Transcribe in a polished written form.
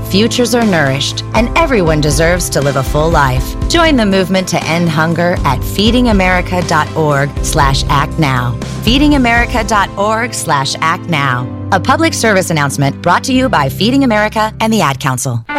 futures are nourished, and everyone deserves to live a full life. Join the movement to end hunger at feedingamerica.org/actnow. feedingamerica.org/actnow. A public service announcement brought to you by Feeding America and the Ad Council.